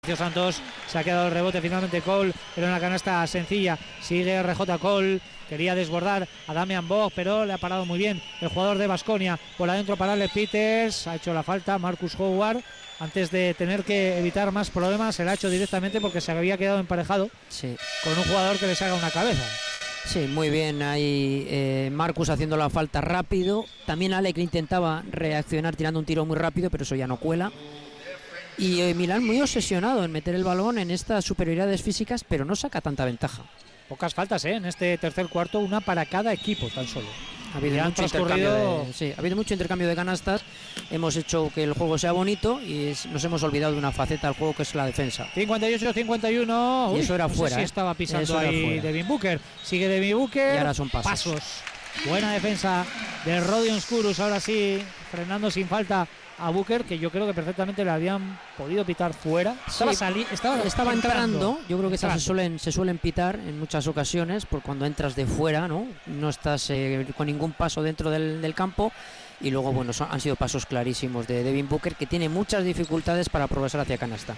Santos, se ha quedado el rebote finalmente Cole, pero en la canasta sencilla, sigue RJ Cole, quería desbordar a Damian Bog, pero le ha parado muy bien el jugador de Baskonia, por adentro para Alex Peters, ha hecho la falta Marcus Howard, antes de tener que evitar más problemas, se la ha hecho directamente porque se había quedado emparejado con un jugador que le saca una cabeza. Sí, muy bien ahí Marcus haciendo la falta rápido, también Alec intentaba reaccionar tirando un tiro muy rápido, pero eso ya no cuela. Y Milán muy obsesionado en meter el balón en estas superioridades físicas, pero no saca tanta ventaja. Pocas faltas, en este tercer cuarto, una para cada equipo tan solo. Ha habido mucho intercambio de canastas, hemos hecho que el juego sea bonito y nos hemos olvidado de una faceta del juego que es la defensa. 58-51, y eso era fuera. Sí, estaba pisando ahí Devin Booker. Sigue Devin Booker. Y ahora son pasos. Buena defensa de Rodion Skurus, ahora sí, frenando sin falta a Booker, que yo creo que perfectamente le habían podido pitar fuera. Estaba entrando. Yo creo que se suelen pitar en muchas ocasiones por cuando entras de fuera, no estás con ningún paso dentro del campo. Y luego, bueno, han sido pasos clarísimos de Devin Booker, que tiene muchas dificultades para progresar hacia canasta.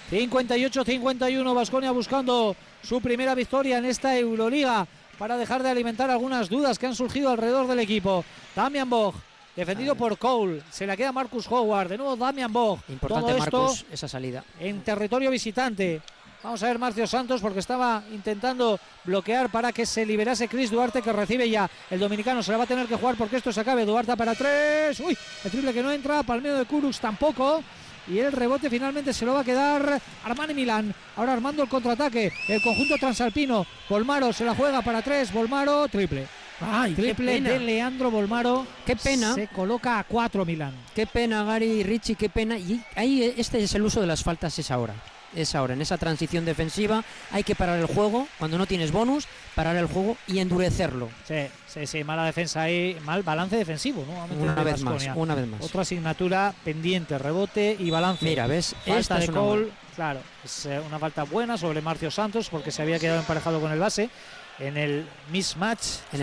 58-51, Baskonia buscando su primera victoria en esta Euroliga para dejar de alimentar algunas dudas que han surgido alrededor del equipo. Damian Bog, defendido por Cole, se la queda Marcus Howard, de nuevo Damian Bog. Importante todo Marcus, esa salida. En territorio visitante. Vamos a ver Marcio Santos porque estaba intentando bloquear para que se liberase Chris Duarte, que recibe ya el dominicano. Se la va a tener que jugar porque esto se acabe. Duarte para 3. Uy, el triple que no entra. Palmeo de Kurux tampoco. Y el rebote finalmente se lo va a quedar Armani Milán. Ahora armando el contraataque. El conjunto transalpino. Bolmaro se la juega para 3. Bolmaro, triple. Ay, triple de Leandro Bolmaro. Qué pena. Se coloca a 4 Milán. Qué pena, Gary y Richie, qué pena. Y ahí este es el uso de las faltas, es ahora, en esa transición defensiva hay que parar el juego, cuando no tienes bonus, parar el juego y endurecerlo. Sí, mala defensa ahí, mal balance defensivo, ¿no? Una vez más. Otra asignatura pendiente, rebote y balance. Mira, ¿ves? Falta de Cole, claro, es una falta buena sobre Marcio Santos porque se había quedado emparejado con el base. En el mismatch,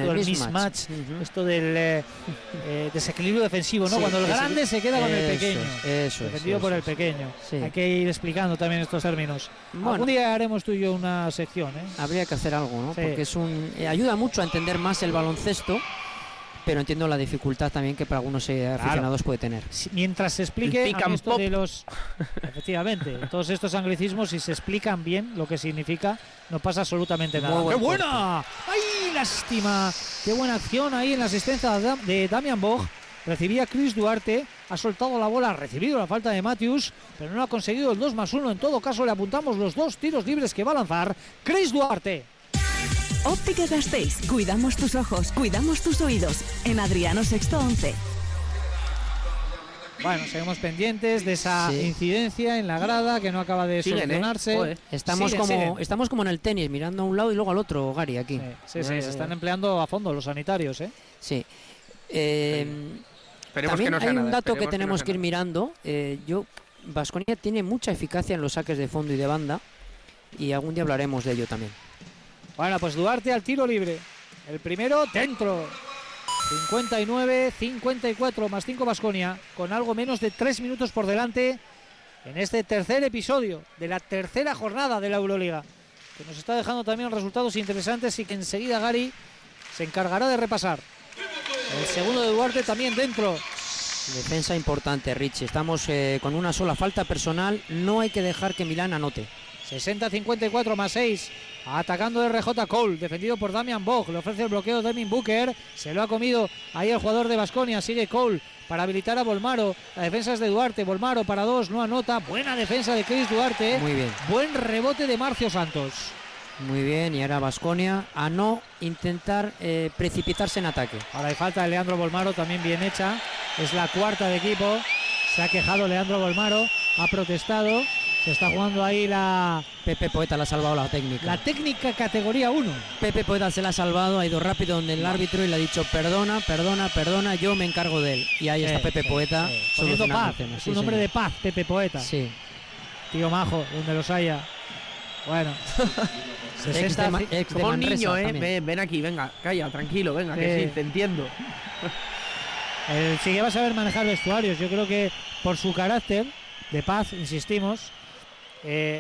esto del desequilibrio defensivo, ¿no? Cuando el grande se queda con el pequeño, defendido por el pequeño. Sí. Hay que ir explicando también estos términos. Bueno, algún día haremos tú y yo una sección, Habría que hacer algo, ¿no? Sí. Porque ayuda mucho a entender más el baloncesto, pero entiendo la dificultad también que para algunos aficionados puede tener. Mientras se explique esto de los... Efectivamente, todos estos anglicismos, si se explican bien lo que significa, no pasa absolutamente nada. ¡Qué buena! ¡Ay, lástima! ¡Qué buena acción ahí en la asistencia de Damian Bog! Recibía Chris Duarte, ha soltado la bola, ha recibido la falta de Matthews, pero no ha conseguido el 2+1. En todo caso, le apuntamos los 2 tiros libres que va a lanzar Chris Duarte. Óptica Gasteiz, cuidamos tus ojos, cuidamos tus oídos. En Adriano Sexto 11. Bueno, seguimos pendientes de esa incidencia en la grada que no acaba de solucionarse. Estamos como en el tenis, mirando a un lado y luego al otro, Gary, aquí. Sí, se están empleando a fondo los sanitarios, Sí. También hay un dato que tenemos que ir mirando. Baskonia tiene mucha eficacia en los saques de fondo y de banda, y algún día hablaremos de ello también. Bueno, pues Duarte al tiro libre. El primero dentro. 59-54 más 5 Baskonia, con algo menos de 3 minutos por delante en este tercer episodio de la tercera jornada de la Euroliga, que nos está dejando también resultados interesantes y que enseguida Gary se encargará de repasar. El segundo de Duarte también dentro. Defensa importante, Richie. Estamos con una sola falta personal. No hay que dejar que Milán anote. 60-54 más 6. Atacando RJ Cole, defendido por Damian Bog. Le ofrece el bloqueo Devin Booker. Se lo ha comido ahí el jugador de Baskonia. Sigue Cole para habilitar a Bolmaro. La defensa es de Duarte. Bolmaro para 2, no anota. Buena defensa de Chris Duarte. Muy bien. Buen rebote de Marcio Santos. Muy bien, y ahora Baskonia a no intentar precipitarse en ataque. Ahora hay falta de Leandro Bolmaro, también bien hecha. Es la cuarta de equipo. Se ha quejado Leandro Bolmaro. Ha protestado. Se está jugando ahí la... Pepe Poeta le ha salvado la técnica. La técnica categoría 1. Pepe Poeta se la ha salvado, ha ido rápido donde el árbitro y le ha dicho perdona, yo me encargo de él. Y ahí está Pepe Poeta. Poniendo paz. Es un hombre de paz, Pepe Poeta. Sí. Tío majo, donde los haya. Bueno. Como un niño, ven aquí, venga, calla, tranquilo, venga, que sí, te entiendo. Sí que va a saber manejar vestuarios. Yo creo que por su carácter de paz, insistimos,